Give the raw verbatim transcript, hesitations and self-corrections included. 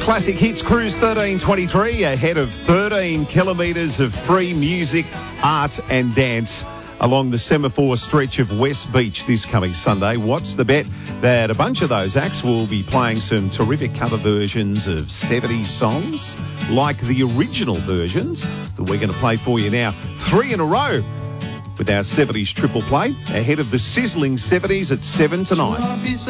Classic Hits Cruise thirteen twenty-three, ahead of thirteen kilometres of free music, art and dance along the semaphore stretch of West Beach this coming Sunday. What's the bet that a bunch of those acts will be playing some terrific cover versions of seventies songs, like the original versions that we're going to play for you now. Three in a row with our seventies triple play, ahead of the sizzling seventies at seven tonight.